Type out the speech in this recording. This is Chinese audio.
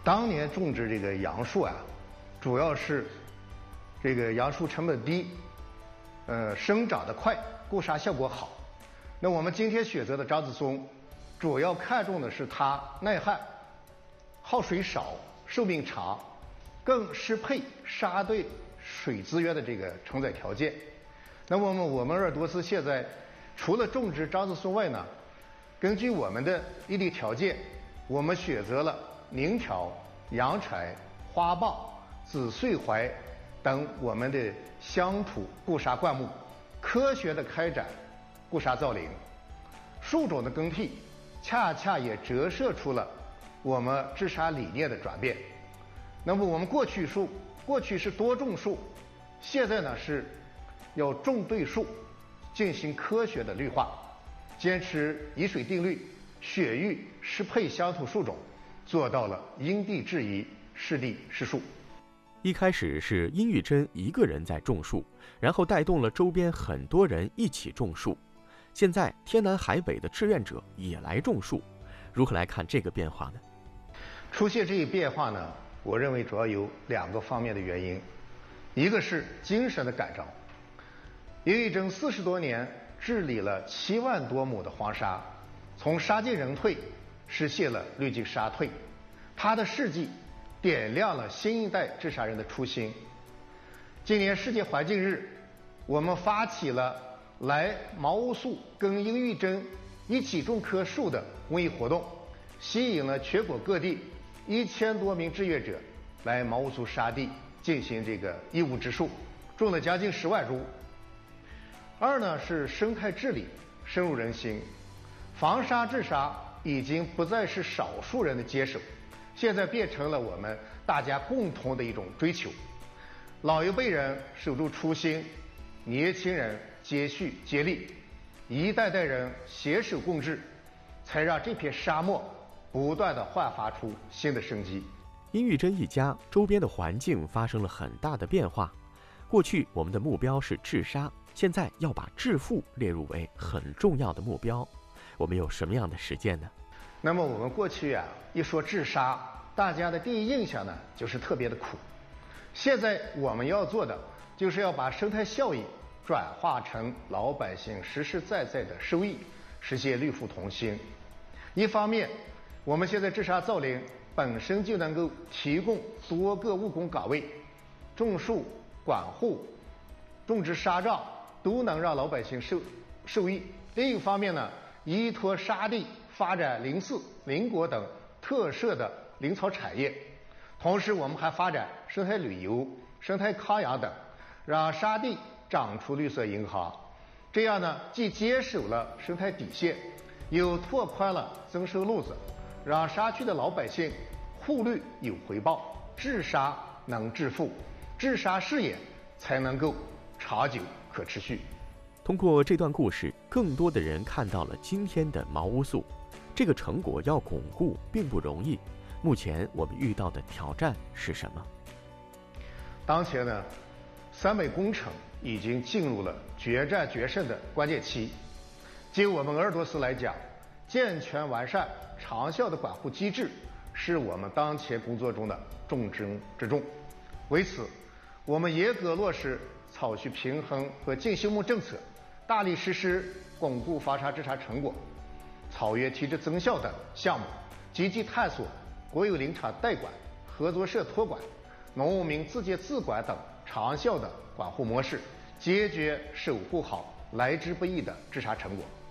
当年种植这个杨树啊，主要是这个杨树成本低，生长得快，固沙效果好。那我们今天选择的樟子松，主要看重的是它耐旱、耗水少、寿命长，更适配沙对水资源的这个承载条件。那么我们鄂尔多斯现在除了种植樟子松外呢，根据我们的地理条件，我们选择了宁条、阳柴、花蚌、紫穗槐等我们的乡土固沙灌木，科学的开展固沙造林。树种的更替，恰恰也折射出了我们治沙理念的转变。那么我们过去是多种树，现在呢是要种对树，进行科学的绿化，坚持以水定律，选育适配乡土树种，做到了因地制宜、适地适树。 一开始是殷玉珍一个人在种树，然后带动了周边很多人一起种树。现在天南海北的志愿者也来种树，如何来看这个变化呢？ 出现这一变化呢，我认为主要有2个方面的原因，一个是精神的感召。殷玉珍40多年治理了7万多亩的黄沙，从沙进人退实现了绿进沙退，他的事迹点亮了新一代治沙人的初心。今年世界环境日，我们发起了来茅屋宿跟殷玉珍一起种棵树的公益活动，吸引了全国各地1000多名志愿者来茅屋宿沙地进行这个义务植树，种了将近10万株。二呢是生态治理深入人心，防沙治沙已经不再是少数人的坚守，现在变成了我们大家共同的一种追求。老一辈人守住初心，年轻人接续接力，一代代人携手共治，才让这片沙漠不断地焕发出新的生机。 殷玉珍一家周边的环境发生了很大的变化。过去我们的目标是治沙，现在要把致富列入为很重要的目标。我们有什么样的实践呢？ 那么我们过去啊，一说治沙，大家的第一印象呢，就是特别的苦。现在我们要做的，就是要把生态效益转化成老百姓实实在在的收益，实现绿富同心。一方面，我们现在治沙造林本身就能够提供多个务工岗位，种树、管护、种植沙障都能让老百姓受益。另一方面呢，依托沙地发展林饲、林果等特色的林草产业，同时我们还发展生态旅游、生态康养等，让沙地长出绿色银行。这样呢，既坚守了生态底线，又拓宽了增收路子，让沙区的老百姓护绿有回报，治沙能致富，治沙事业才能够长久可持续。 通过这段故事，更多的人看到了今天的茅屋宿。这个成果要巩固并不容易。目前我们遇到的挑战是什么？ 当前呢，3美工程已经进入了决战决胜的关键期。就我们鄂尔多斯来讲，健全完善长效的管护机制是我们当前工作中的重中之重。为此，我们严格落实草序平衡和净休牧政策，大力实施巩固防沙治沙成果、草原体质增效等项目，积极探索国有林场代管、合作社托管、农民自建自管等长效的管护模式，坚决守护好来之不易的治沙成果。